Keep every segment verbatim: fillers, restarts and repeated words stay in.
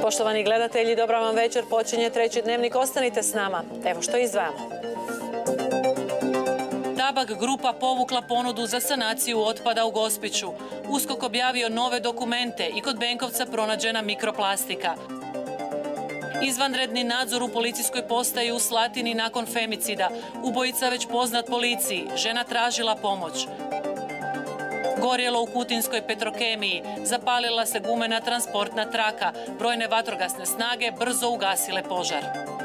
Poštovani gledatelji, dobra vam večer. Počinje treći dnevnik. Ostanite s nama. Evo što izdvajamo. Tabak grupa povukla ponudu za sanaciju otpada u Gospiću. USKOK objavio nove dokumente i kod Benkovca pronađena mikroplastika. Izvanredni nadzor u policijskoj postaji u Slatini nakon femicida. Ubojica već poznat policiji. Žena tražila pomoć. Gorjelo u Kutinskoj Petrokemiji. Zapalila se gumena transportna traka. Brojne vatrogasne snage brzo ugasile požar.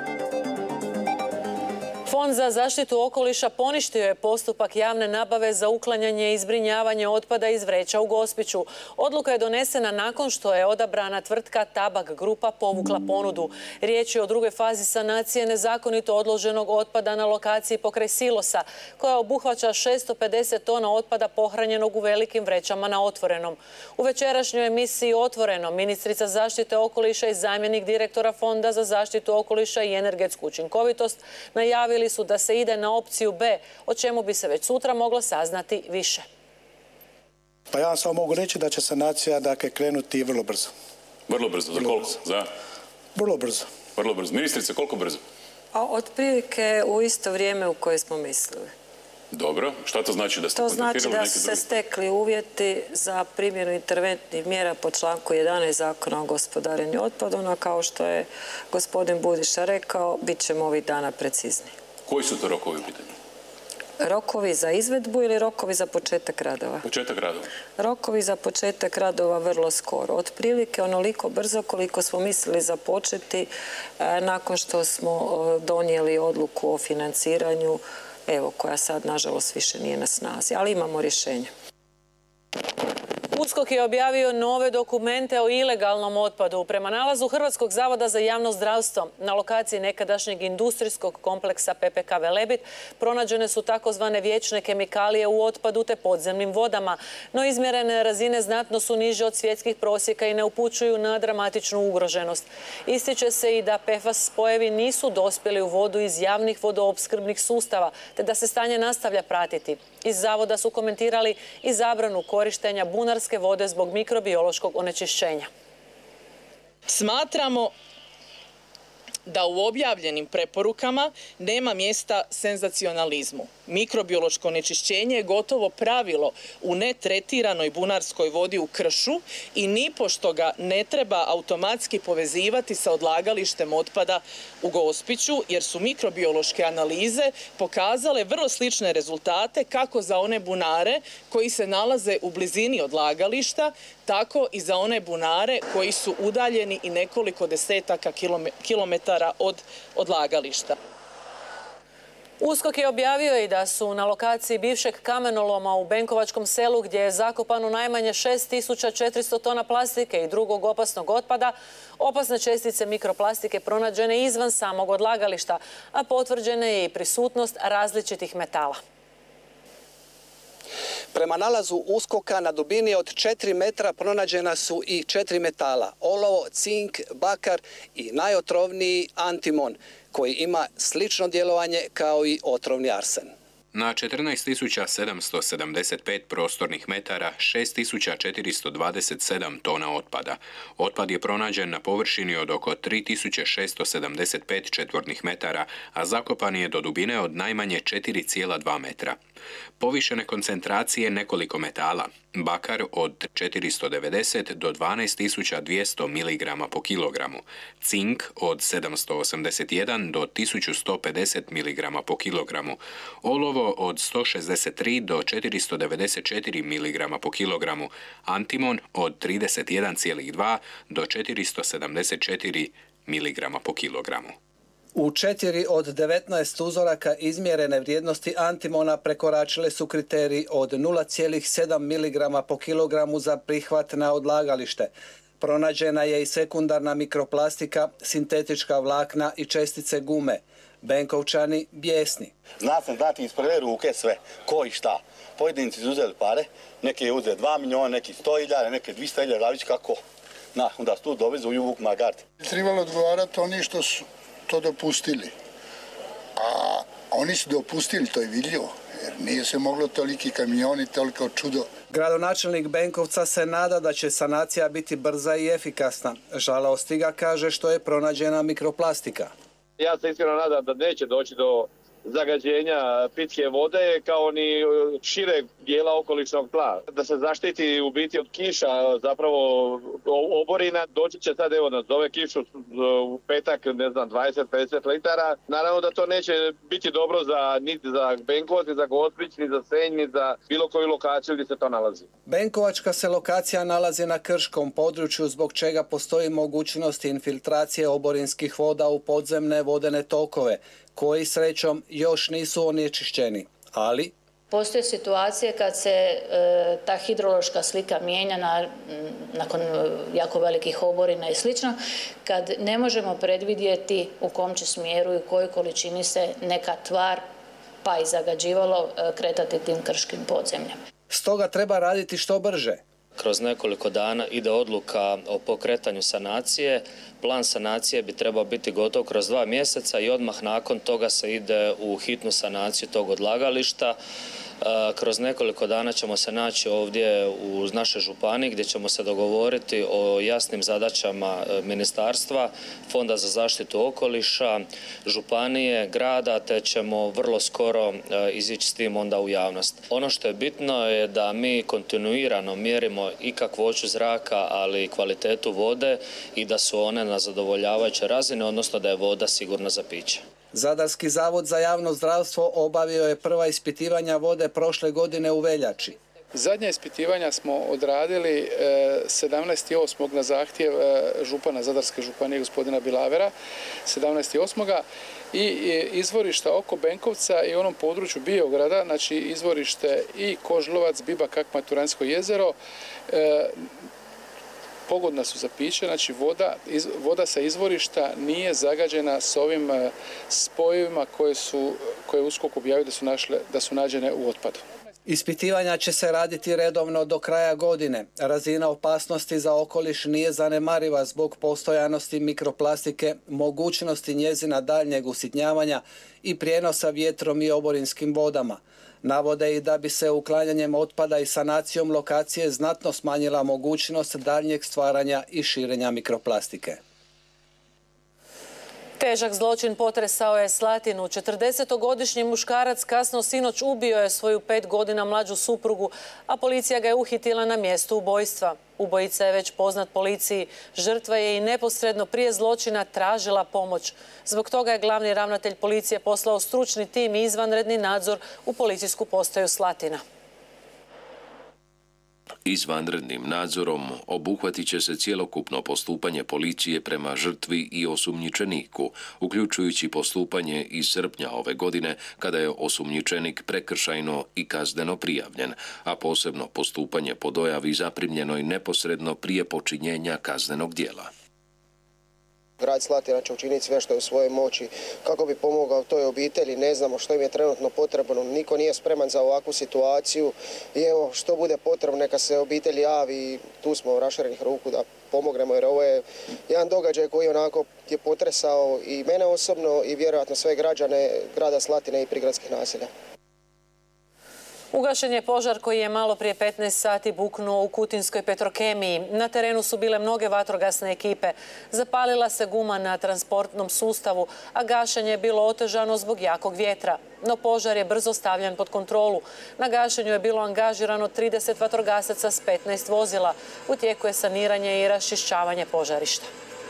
Fond za zaštitu okoliša poništio je postupak javne nabave za uklanjanje i zbrinjavanje otpada iz vreća u Gospiću. Odluka je donesena nakon što je odabrana tvrtka Tabak grupa povukla ponudu. Riječ je o drugoj fazi sanacije nezakonito odloženog otpada na lokaciji pokraj silosa, koja obuhvaća šesto pedeset tona otpada pohranjenog u velikim vrećama na Otvorenom. U večerašnjoj emisiji Otvoreno ministrica zaštite okoliša i zamjenik direktora Fonda za zaštitu okoliša i energetsku učinkovitost najavili su da se ide na opciju B, o čemu bi se već sutra moglo saznati više. Pa ja vam samo mogu reći da će sanacija dakle, krenuti vrlo brzo. Vrlo brzo? Za koliko? Za? Vrlo brzo. Vrlo brzo. Ministrice, koliko brzo? A otprilike u isto vrijeme u koje smo mislili. Dobro. Šta to znači da ste kontaktirali neki drugi? To znači da su se stekli uvjeti za primjenu interventnih mjera po članku jedanaest Zakona o gospodarenju otpadom, a kao što je gospodin Budiša rekao, bit ćemo ovih dana precizniji. Koji su to rokovi u pitanju? Rokovi za izvedbu ili rokovi za početak radova? Početak radova. Rokovi za početak radova vrlo skoro. Otprilike onoliko brzo koliko smo mislili započeti nakon što smo donijeli odluku o financiranju, evo, koja sad, nažalost, više nije na snazi, ali imamo rješenje. USKOK je objavio nove dokumente o ilegalnom otpadu. Prema nalazu Hrvatskog zavoda za javno zdravstvo na lokaciji nekadašnjeg industrijskog kompleksa P P K Velebit pronađene su takozvane vječne kemikalije u otpadu te podzemnim vodama, no izmjerene razine znatno su niže od svjetskih prosjeka i ne upućuju na dramatičnu ugroženost. Ističe se i da P F A S spojevi nisu dospjeli u vodu iz javnih vodoopskrbnih sustava, te da se stanje nastavlja pratiti. Iz zavoda su komentirali i zabranu korištenja bunarske vode zbog mikrobiološkog onečišćenja. Smatramo da u objavljenim preporukama nema mjesta senzacionalizmu. Mikrobiološko onečišćenje je gotovo pravilo u netretiranoj bunarskoj vodi u kršu i nipošto ga ne treba automatski povezivati sa odlagalištem otpada u Gospiću, jer su mikrobiološke analize pokazale vrlo slične rezultate kako za one bunare koji se nalaze u blizini odlagališta, tako i za one bunare koji su udaljeni i nekoliko desetaka kilometara od odlagališta. USKOK je objavio i da su na lokaciji bivšeg kamenoloma u Benkovačkom selu, gdje je zakopano najmanje šest tisuća četiristo tona plastike i drugog opasnog otpada, opasne čestice mikroplastike pronađene izvan samog odlagališta, a potvrđena je i prisutnost različitih metala. Prema nalazu USKOK-a na dubini od četiri metra pronađena su i četiri metala: olovo, cink, bakar i najotrovniji antimon, koji ima slično djelovanje kao i otrovni arsen. Na četrnaest tisuća sedamsto sedamdeset pet prostornih metara šest tisuća četiristo dvadeset sedam tona otpada. Otpad je pronađen na površini od oko tri tisuće šesto sedamdeset pet četvornih metara, a zakopan je do dubine od najmanje četiri zarez dva metra. Povišene koncentracije nekoliko metala: bakar od četiristo devedeset do dvanaest tisuća dvjesto miligrama po kilogramu, cink od sedamsto osamdeset jedan do tisuću sto pedeset miligrama po kilogramu, olovo od sto šezdeset tri do četiristo devedeset četiri miligrama po kilogramu, antimon od trideset jedan zarez dva do četiristo sedamdeset četiri miligrama po kilogramu. U četiri od devetnaest uzoraka izmjerene vrijednosti antimona prekoračile su kriterij od nula zarez sedam miligrama po kilogramu za prihvat na odlagalište. Pronađena je i sekundarna mikroplastika, sintetička vlakna i čestice gume. Benkovčani bijesni. Zna se znači iz prve ruke sve, ko i šta. Pojedinci su uzeli pare, neki je uzeli dva milijuna, neki sto hiljada, neki dvjesto hiljada, zavić kako. Na, onda su tu dovezu u Vuk Magard. Trebalo odgovarati oni što su to dopustili. A oni su dopustili, to je vidljivo, jer nije se moglo toliki kamioni, toliko čudo. Gradonačelnik Benkovca se nada da će sanacija biti brza i efikasna. Žalosti ga, kaže, što je pronađena mikroplastika. Ja se iskreno nadam da neće doći do zagađenja pitke vode kao ni šireg dijela okolišnog tla. Da se zaštiti u biti od kiša, zapravo oborina, doći će sad, evo nas zove kišu u petak, ne znam, dvadeset do pedeset litara. Naravno da to neće biti dobro za, niti za Benkovac, ni za Gospić, ni za Senj, ni za bilo koju lokaciju gdje se to nalazi. Benkovačka se lokacija nalazi na krškom području, zbog čega postoji mogućnost infiltracije oborinskih voda u podzemne vodene tokove, koji srećom još nisu onečišćeni, ali postoje situacije kad se e, ta hidrološka slika mijenja na, nakon jako velikih oborina i slično, kad ne možemo predvidjeti u kom će smjeru i u kojoj količini se neka tvar, pa i zagađivalo, e, kretati tim krškim podzemljem. Stoga treba raditi što brže. Kroz nekoliko dana ide odluka o pokretanju sanacije. Plan sanacije bi trebao biti gotov kroz dva mjeseca i odmah nakon toga se ide u hitnu sanaciju tog odlagališta. Kroz nekoliko dana ćemo se naći ovdje u našoj županiji gdje ćemo se dogovoriti o jasnim zadaćama ministarstva, Fonda za zaštitu okoliša, županije, grada, te ćemo vrlo skoro izići s tim onda u javnost. Ono što je bitno je da mi kontinuirano mjerimo i kakvoću zraka, ali i kvalitetu vode i da su one na zadovoljavajućoj razini, odnosno da je voda sigurna za piće. Zadarski zavod za javno zdravstvo obavio je prva ispitivanja vode prošle godine u veljači. Zadnja ispitivanja smo odradili sedamnaesti osmog na zahtjev župana Zadarske županije gospodina Bilavera, sedamnaesti osmog i izvorišta oko Benkovca i onom području Biograda, znači izvorište i Kožlovac, Biba, Kakma, Turanjsko jezero, pogodna su za piće, znači voda, iz, voda sa izvorišta nije zagađena s ovim spojevima koje su, koje USKOK objavio da su, našle, da su nađene u otpadu. Ispitivanja će se raditi redovno do kraja godine. Razina opasnosti za okoliš nije zanemariva zbog postojanosti mikroplastike, mogućnosti njezina daljnjeg usitnjavanja i prijenosa vjetrom i oborinskim vodama. Navode i da bi se uklanjanjem otpada i sanacijom lokacije znatno smanjila mogućnost daljnjeg stvaranja i širenja mikroplastike. Težak zločin potresao je Slatinu. četrdesetogodišnji muškarac kasno sinoć ubio je svoju pet godina mlađu suprugu, a policija ga je uhitila na mjestu ubojstva. Ubojica je već poznat policiji. Žrtva je i neposredno prije zločina tražila pomoć. Zbog toga je glavni ravnatelj policije poslao stručni tim i izvanredni nadzor u policijsku postaju Slatina. Izvanrednim nadzorom obuhvatit će se cjelokupno postupanje policije prema žrtvi i osumnjičeniku, uključujući postupanje iz srpnja ove godine kada je osumnjičenik prekršajno i kazneno prijavljen, a posebno postupanje po dojavi zaprimljenoj neposredno prije počinjenja kaznenog djela. Grad Slatina će učiniti sve što je u svojoj moći kako bi pomogao toj obitelji. Ne znamo što im je trenutno potrebno, niko nije spreman za ovakvu situaciju i evo što bude potrebno neka se obitelji javi i tu smo raširenih ruku da pomognemo jer ovo je jedan događaj koji onako je potresao i mene osobno i vjerojatno sve građane grada Slatine i prigradskih naselja. Ugašen je požar koji je malo prije petnaest sati buknuo u Kutinskoj Petrokemiji. Na terenu su bile mnoge vatrogasne ekipe. Zapalila se guma na transportnom sustavu, a gašenje je bilo otežano zbog jakog vjetra. No požar je brzo stavljen pod kontrolu. Na gašenju je bilo angažirano trideset vatrogasaca s petnaest vozila. U tijeku je saniranje i raščišćavanje požarišta.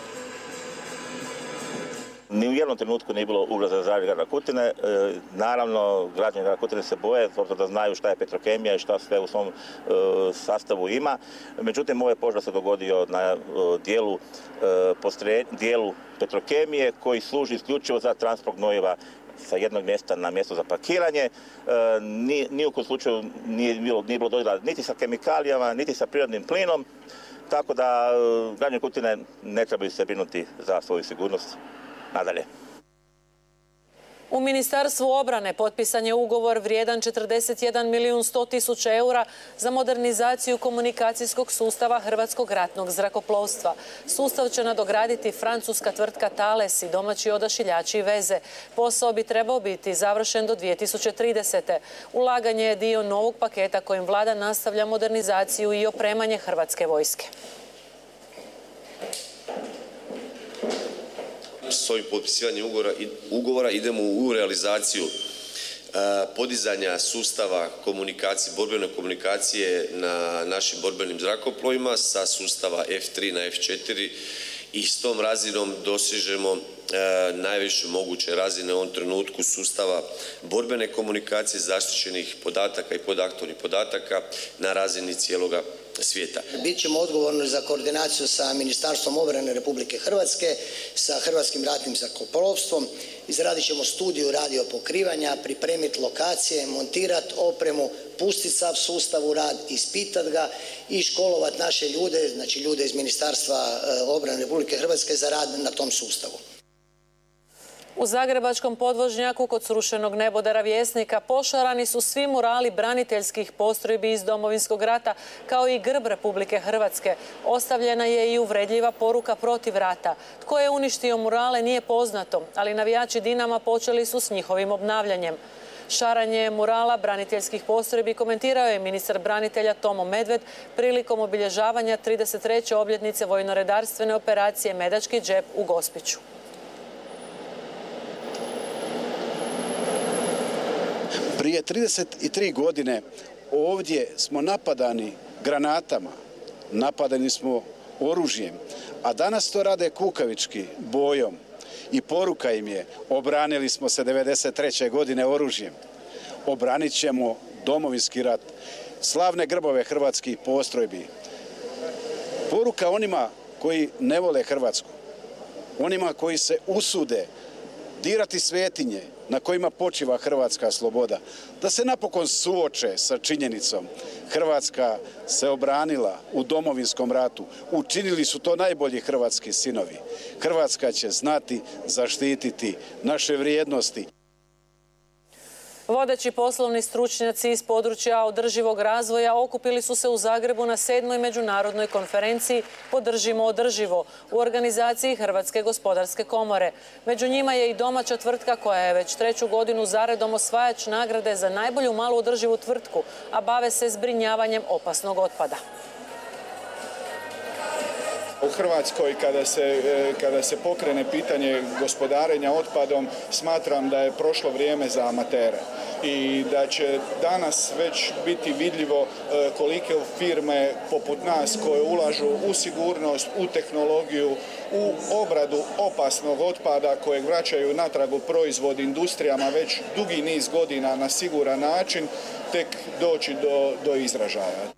Ni u jednom trenutku nije bilo ugroza za zdravlje grada Kutine. E, naravno, građani grada Kutine se boje, obzirom da znaju šta je Petrokemija i šta sve u svom e, sastavu ima. Međutim, ovaj požar se dogodio na e, dijelu, e, postre, dijelu Petrokemije koji služi isključivo za transport gnojiva sa jednog mjesta na mjesto za parkiranje. E, ni, ni u kojem slučaju nije bilo, nije bilo dodira niti sa kemikalijama, niti sa prirodnim plinom. Tako da e, građani Kutine ne trebaju se brinuti za svoju sigurnost. Nadalje. U Ministarstvu obrane potpisan je ugovor vrijedan četrdeset jedan milijun sto tisuća eura za modernizaciju komunikacijskog sustava Hrvatskog ratnog zrakoplovstva. Sustav će nadograditi francuska tvrtka Thales i domaći odašiljači i veze. Posao bi trebao biti završen do dvije tisuće tridesete. Ulaganje je dio novog paketa kojim vlada nastavlja modernizaciju i opremanje Hrvatske vojske. S ovim potpisivanjem ugovora, ugovora idemo u realizaciju podizanja sustava komunikacije, borbene komunikacije na našim borbenim zrakoplovima sa sustava F tri na F četiri i s tom razinom dosižemo najviše moguće razine u ovom trenutku sustava borbene komunikacije, zaštićenih podataka i podaktornih podataka na razini cijeloga svijeta. Bićemo odgovorni za koordinaciju sa Ministarstvom obrane Republike Hrvatske, sa Hrvatskim ratnim zrakoplovstvom. Izradit ćemo studiju radio pokrivanja, pripremiti lokacije, montirati opremu, pustiti sav sustav u rad, ispitati ga i školovati naše ljude, znači ljude iz Ministarstva obrane Republike Hrvatske za rad na tom sustavu. U zagrebačkom podvožnjaku kod srušenog nebodera Vjesnika pošarani su svi murali braniteljskih postrojbi iz Domovinskog rata, kao i grb Republike Hrvatske. Ostavljena je i uvredljiva poruka protiv rata. Tko je uništio murale nije poznato, ali navijači Dinama počeli su s njihovim obnavljanjem. Šaranje murala braniteljskih postrojbi komentirao je ministar branitelja Tomo Medved prilikom obilježavanja trideset treće obljetnice vojno-redarstvene operacije Medački džep u Gospiću. Prije trideset tri godine ovdje smo napadani granatama, napadani smo oružjem, a danas to rade kukavički bojom i poruka im je: obranili smo se devedeset treće godine oružjem, obranit ćemo Domovinski rat, slavne grbove hrvatskih postrojbi. Poruka onima koji ne vole Hrvatsku, onima koji se usude dirati svetinje na kojima počiva hrvatska sloboda, da se napokon suoče sa činjenicom. Hrvatska se obranila u Domovinskom ratu, učinili su to najbolji hrvatski sinovi. Hrvatska će znati zaštititi naše vrijednosti. Vodeći poslovni stručnjaci iz područja održivog razvoja okupili su se u Zagrebu na sedmoj međunarodnoj konferenciji Podržimo održivo u organizaciji Hrvatske gospodarske komore. Među njima je i domaća tvrtka koja je već treću godinu zaredom osvajač nagrade za najbolju malu održivu tvrtku, a bave se zbrinjavanjem opasnog otpada. U Hrvatskoj kada se, kada se pokrene pitanje gospodarenja otpadom, smatram da je prošlo vrijeme za amatere i da će danas već biti vidljivo kolike firme poput nas koje ulažu u sigurnost, u tehnologiju, u obradu opasnog otpada kojeg vraćaju natrag u proizvod industrijama već dugi niz godina na siguran način, tek doći do, do izražaja.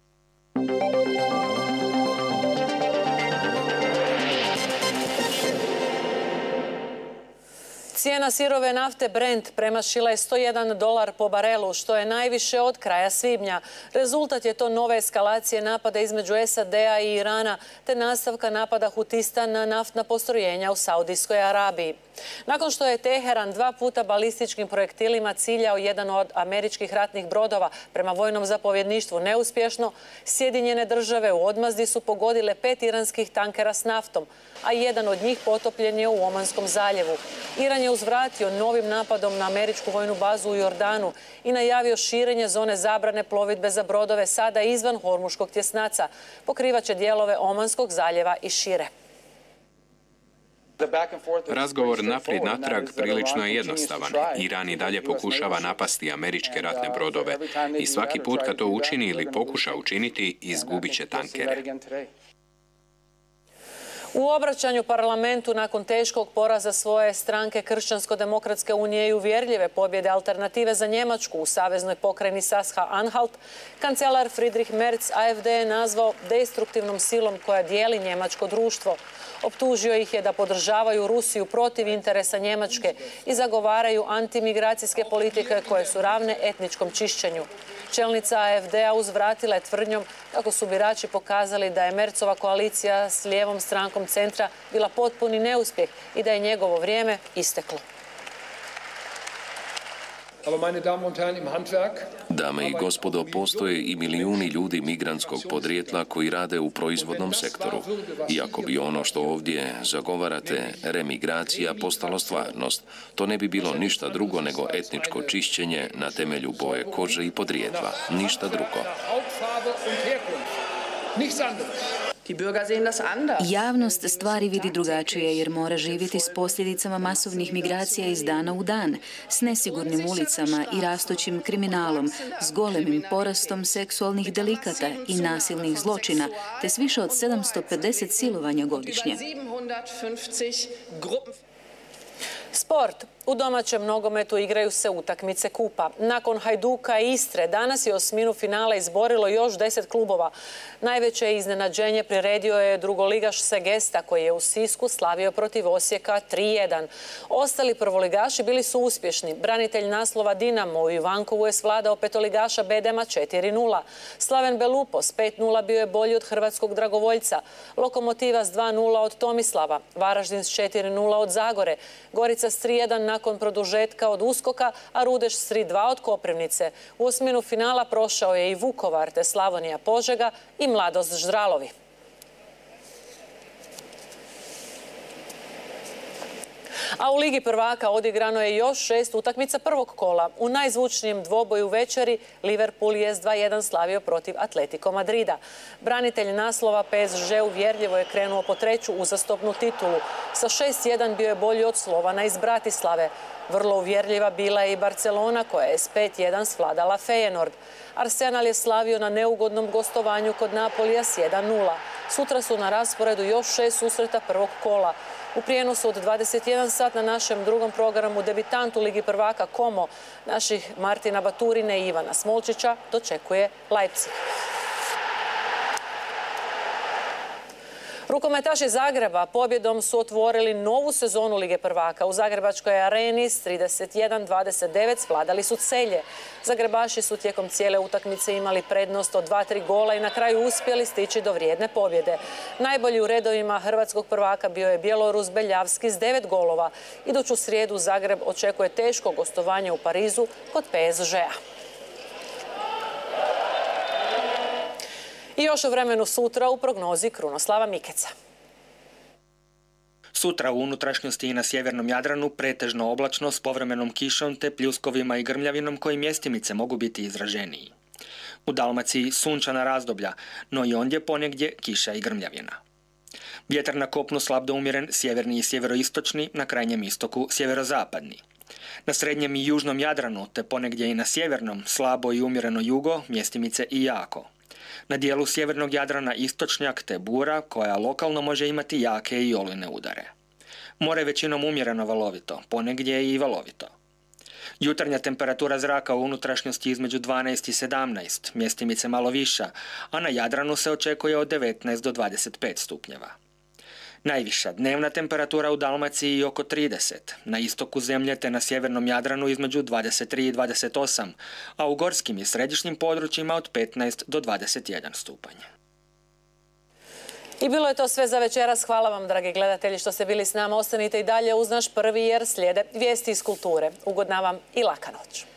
Cijena sirove nafte Brent premašila je sto jedan dolar po barelu, što je najviše od kraja svibnja. Rezultat je to nove eskalacije napada između S A D-a i Irana, te nastavka napada Hutista na naftna postrojenja u Saudijskoj Arabiji. Nakon što je Teheran dva puta balističkim projektilima ciljao jedan od američkih ratnih brodova prema vojnom zapovjedništvu neuspješno, Sjedinjene države u odmazdi su pogodile pet iranskih tankera s naftom, a jedan od njih potopljen je u Omanskom zaljevu. Iran je uzvratio novim napadom na američku vojnu bazu u Jordanu i najavio širenje zone zabrane plovidbe za brodove sada izvan Hormuškog tjesnaca. Pokrivaće dijelove Omanskog zaljeva i šire. Razgovor naprijed natrag prilično je jednostavan. Iran i dalje pokušava napasti američke ratne brodove i svaki put kad to učini ili pokuša učiniti, izgubit će tankere. U obraćanju parlamentu nakon teškog poraza svoje stranke Kršćansko-demokratske unije i uvjerljive pobjede Alternative za Njemačku u saveznoj pokrajini Saska-Anhalt, kancelar Friedrich Merz A F D je nazvao destruktivnom silom koja dijeli njemačko društvo. Optužio ih je da podržavaju Rusiju protiv interesa Njemačke i zagovaraju antimigracijske politike koje su ravne etničkom čišćenju. Čelnica A F D-a uzvratila je tvrdnjom kako su birači pokazali da je Merzova koalicija s lijevom strankom centra bila potpuni neuspjeh i da je njegovo vrijeme isteklo. Dame i gospodo, postoje i milijuni ljudi migrantskog podrijetla koji rade u proizvodnom sektoru. Iako bi ono što ovdje zagovarate, remigracija, postalo stvarnost, to ne bi bilo ništa drugo nego etničko čišćenje na temelju boje kože i podrijetla. Ništa drugo. Javnost stvari vidi drugačije jer mora živjeti s posljedicama masovnih migracija iz dana u dan, s nesigurnim ulicama i rastućim kriminalom, s golemim porastom seksualnih delikata i nasilnih zločina, te s više od sedamsto pedeset silovanja godišnje. Sport. U domaćem nogometu igraju se utakmice kupa. Nakon Hajduka i Istre, danas je osminu finala izborilo još deset klubova. Najveće iznenađenje priredio je drugoligaš Segesta, koji je u Sisku slavio protiv Osijeka tri jedan. Ostali prvoligaši bili su uspješni. Branitelj naslova Dinamo u Ivankovu je svladao petoligaša Bedema četiri nula. Slaven Belupo s pet nula bio je bolji od hrvatskog dragovoljca. Lokomotiva s dva nula od Tomislava. Varaždin s četiri nula od Zagore. Gorica s tri jedan nakon produžetka od Uskoka, a Rudeš s tri dva od Koprivnice. U osminu finala prošao je i Vukovar, te Slavonija Požega i Mladost Ždralovi. A u Ligi prvaka odigrano je još šest utakmica prvog kola. U najzvučnijem dvoboju večeri Liverpool je s dva jedan slavio protiv Atletico Madrida. Branitelj naslova P S G uvjerljivo je krenuo po treću uzastopnu titulu. Sa šest jedan bio je bolji od Slovana iz Bratislave. Vrlo uvjerljiva bila je i Barcelona koja je s pet jedan svladala Feyenoord. Arsenal je slavio na neugodnom gostovanju kod Napolija s jedan nula. Sutra su na rasporedu još šest susreta prvog kola. U prijenosu od dvadeset jedan sat na našem drugom programu debitantu Ligi prvaka Como naših Martina Baturine i Ivana Smolčića dočekuje Leipzig. Rukometaši Zagreba pobjedom su otvorili novu sezonu Lige prvaka. U Zagrebačkoj areni s trideset jedan dvadeset devet svladali su Celje. Zagrebaši su tijekom cijele utakmice imali prednost od dva tri gola i na kraju uspjeli stići do vrijedne pobjede. Najbolji u redovima hrvatskog prvaka bio je Bjelorus Beljavski s devet golova. Iduću srijedu Zagreb očekuje teško gostovanje u Parizu kod P S G-a. I još o vremenu sutra u prognozi Krunoslava Mikeca. Sutra u unutrašnjosti i na sjevernom Jadranu pretežno oblačno s povremenom kišom te pljuskovima i grmljavinom koji mjestimice mogu biti izraženiji. U Dalmaciji sunčana razdoblja, no i ondje ponegdje kiša i grmljavina. Vjetar na kopnu slab do umjeren, sjeverni i sjeveroistočni, na krajnjem istoku sjeverozapadni. Na srednjem i južnom Jadranu te ponegdje i na sjevernom slabo i umjereno jugo, mjestimice i jako. Na dijelu sjevernog Jadrana istočnjak te bura koja lokalno može imati jake i olujne udare. More većinom umjereno valovito, ponegdje i valovito. Jutarnja temperatura zraka u unutrašnjosti između dvanaest i sedamnaest, mjestimice malo viša, a na Jadranu se očekuje od devetnaest do dvadeset pet stupnjeva. Najviša dnevna temperatura u Dalmaciji oko trideset, na istoku zemlje te na sjevernom Jadranu između dvadeset tri i dvadeset osam, a u gorskim i središnjim područjima od petnaest do dvadeset jedan stupanj. I bilo je to sve za večeras. Hvala vam, dragi gledatelji, što ste bili s nama. Ostanite i dalje uz naš prvi jer slijede vijesti iz kulture. Ugodna vam i laka noć.